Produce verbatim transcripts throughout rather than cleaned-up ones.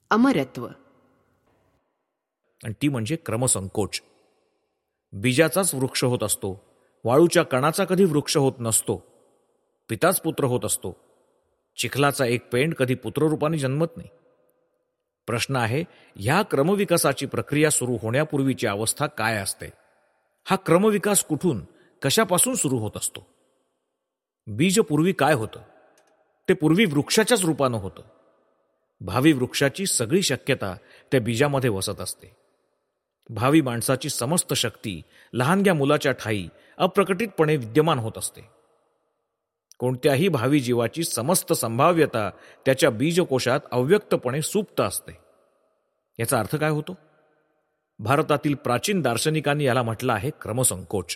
अमरत्व. आणि ती म्हणजे क्रमसंकोच. बीजाचाच वृक्ष होत असतो, वाळूच्या कणाचा कधी वृक्ष होत नसतो. पिताच पुत्र होत असतो. चिखलाचा एक पेंड कधी पुत्ररूपाने जन्मत नाही. प्रश्न आहे, ह्या क्रमविकासाची प्रक्रिया सुरू होण्यापूर्वीची अवस्था काय असते? हा क्रमविकास कुठून, कशापासून सुरू होत असतो? बीज पूर्वी काय होतं? ते पूर्वी वृक्षाच्याच रूपानं होतं. भावी वृक्षाची सगळी शक्यता त्या बीजामध्ये वसत असते. भावी माणसाची समस्त शक्ती लहानग्या मुलाच्या ठाई अप्रकटितपणे विद्यमान होत असते. कोणत्याही भावी जीवाची समस्त संभाव्यता त्याच्या बीजकोशात अव्यक्तपणे सुप्त असते. याचा अर्थ काय होतो? भारतातील प्राचीन दार्शनिकांनी याला म्हटलं आहे क्रमसंकोच.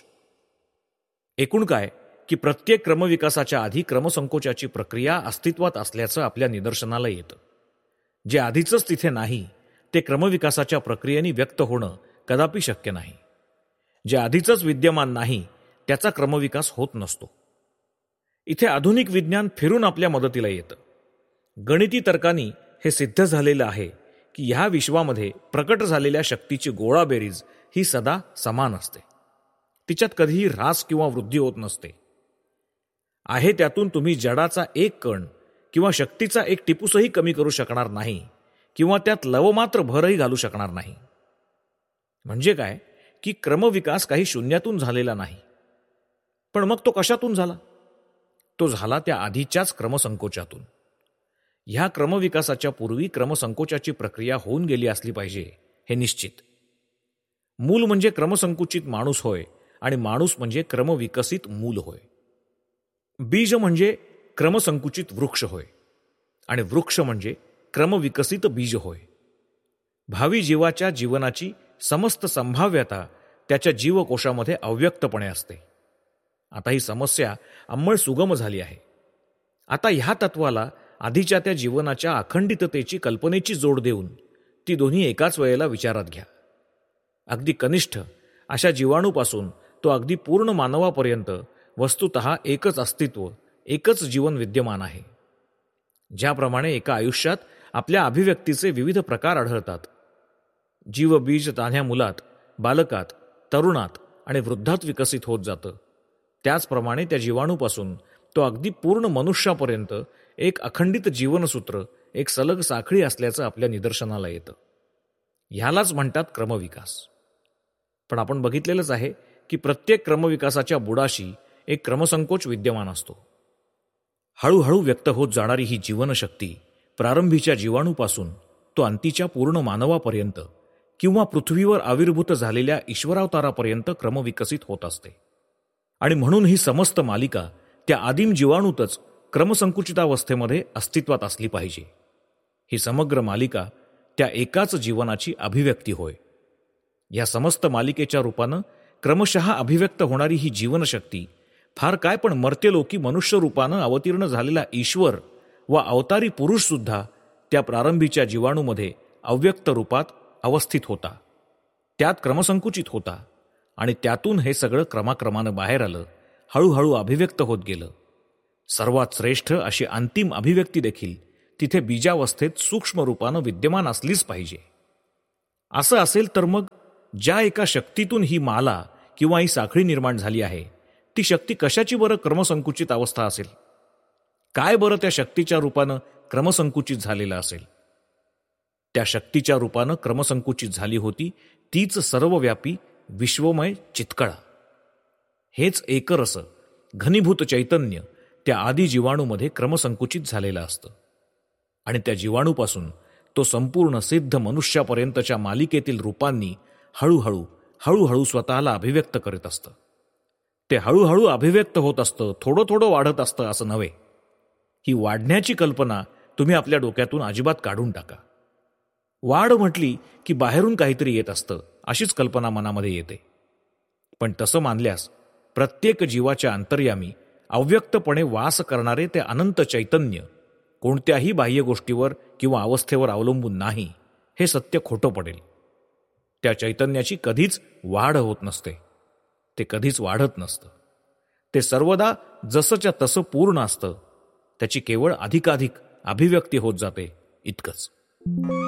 एकूण काय की प्रत्येक क्रमविकासाच्या आधी क्रमसंकोचाची प्रक्रिया अस्तित्वात असल्याचं आपल्या निदर्शनाला येतं. जे आधीचंच तिथे नाही ते क्रमविकासाच्या प्रक्रियेने व्यक्त होणं कदापि शक्य नाही. जे आधीचंच विद्यमान नाही त्याचा क्रमविकास होत नसतो. इथे आधुनिक विज्ञान फिरून आपल्या मदतीला येतं. गणिती तर्कानी हे सिद्ध झालेलं आहे की ह्या विश्वामध्ये प्रकट झालेल्या शक्तीची गोळाबेरीज ही सदा समान असते. तिच्यात कधीही ऱ्हास किंवा वृद्धी होत नसते. आहे त्यातून तुम्ही जडाचा एक कण किंवा शक्तीचा एक टिपूसही कमी करू शकणार नाही किंवा त्यात लवमात्र भरही घालू शकणार नाही. म्हणजे काय की क्रमविकास काही शून्यातून झालेला नाही. पण मग तो कशातून झाला? तो झाला त्या आधीच्याच क्रमसंकोचातून. ह्या क्रमविकासाच्या पूर्वी क्रमसंकोचाची प्रक्रिया होऊन गेली असली पाहिजे हे निश्चित. मूल म्हणजे क्रमसंकुचित माणूस होय आणि माणूस म्हणजे क्रमविकसित मूल होय. बीज म्हणजे क्रमसंकुचित वृक्ष होय आणि वृक्ष म्हणजे क्रमविकसित बीज होय. भावी जीवाच्या जीवनाची समस्त संभाव्यता त्याच्या जीवकोशामध्ये अव्यक्तपणे असते. आता ही समस्या अंमळ सुगम झाली आहे. आता ह्या तत्वाला आधीच्या त्या जीवनाच्या अखंडिततेची कल्पनेची जोड देऊन ती दोन्ही एकाच वेळेला विचारात घ्या. अगदी कनिष्ठ अशा जीवाणूपासून तो अगदी पूर्ण मानवापर्यंत वस्तुतः एकच अस्तित्व, एकच जीवन विद्यमान आहे. ज्याप्रमाणे एका आयुष्यात आपल्या अभिव्यक्तीचे विविध प्रकार आढळतात. जीवबीज तान्ह्या मुलात, बालकात, तरुणात आणि वृद्धात विकसित होत जातं. त्याचप्रमाणे त्या जीवाणूपासून तो अगदी पूर्ण मनुष्यापर्यंत एक अखंडित जीवनसूत्र, एक सलग साखळी असल्याचं आपल्या निदर्शनाला येतं. ह्यालाच म्हणतात क्रमविकास. पण आपण बघितलेलंच आहे की प्रत्येक क्रमविकासाच्या बुडाशी एक क्रमसंकोच विद्यमान असतो. हळूहळू व्यक्त होत जाणारी ही जीवनशक्ती प्रारंभीच्या जीवाणूपासून तो अंतीच्या पूर्ण मानवापर्यंत किंवा पृथ्वीवर आविर्भूत झालेल्या ईश्वरावतारापर्यंत क्रमविकसित होत असते. आणि म्हणून ही समस्त मालिका त्या आदिम जीवाणूतच क्रमसंकुचितावस्थेमध्ये अस्तित्वात असली पाहिजे. ही समग्र मालिका त्या एकाच जीवनाची अभिव्यक्ती होय. या समस्त मालिकेच्या रूपानं क्रमशः अभिव्यक्त होणारी ही जीवनशक्ती फार काय पण मर्त्यलोकी मनुष्य रूपानं अवतीर्ण झालेला ईश्वर व अवतारी पुरुष सुद्धा त्या प्रारंभीच्या जीवाणूमध्ये अव्यक्त रूपात अवस्थित होता. त्यात क्रमसंकुचित होता आणि त्यातून हे सगळं क्रमाक्रमानं बाहेर आलं, हळूहळू अभिव्यक्त होत गेलं. सर्वात श्रेष्ठ अशी अंतिम अभिव्यक्ती देखील तिथे बीजावस्थेत सूक्ष्म रूपानं विद्यमान असलीच पाहिजे. असं असेल तर मग ज्या एका शक्तीतून ही माला किंवा ही साखळी निर्माण झाली आहे ती शक्ती कशाची बरं क्रमसंकुचित अवस्था असेल? काय बरं त्या शक्तीच्या रूपानं क्रमसंकुचित झालेलं असेल? त्या शक्तीच्या रूपानं क्रमसंकुचित झाली होती तीच सर्वव्यापी विश्वमय चितकळा. हेच एकरस घनीभूत चैतन्य त्या आदी जीवाणूमध्ये क्रमसंकुचित झालेलं असतं आणि त्या जीवाणूपासून तो संपूर्ण सिद्ध मनुष्यापर्यंतच्या मालिकेतील रूपांनी हळूहळू हळूहळू स्वतःला अभिव्यक्त करीत असतं. ते हळूहळू अभिव्यक्त होत असतं, थोडं थोडं वाढत असतं असं नव्हे. ही वाढण्याची कल्पना तुम्ही आपल्या डोक्यातून अजिबात काढून टाका. वाढ म्हटली की बाहेरून काहीतरी येत असतं अशीच कल्पना मनामध्ये येते. पण तसं मानल्यास प्रत्येक जीवाच्या अंतर्यामी अव्यक्तपणे वास करणारे ते अनंत चैतन्य कोणत्याही बाह्य गोष्टीवर किंवा अवस्थेवर अवलंबून नाही हे सत्य खोटं पडेल. त्या चैतन्याची कधीच वाढ होत नसते, ते कधीच वाढत नसतं. ते सर्वदा जसंच्या तसं पूर्ण असतं. त्याची केवळ अधिकाधिक अभिव्यक्ती होत जाते इतकंच.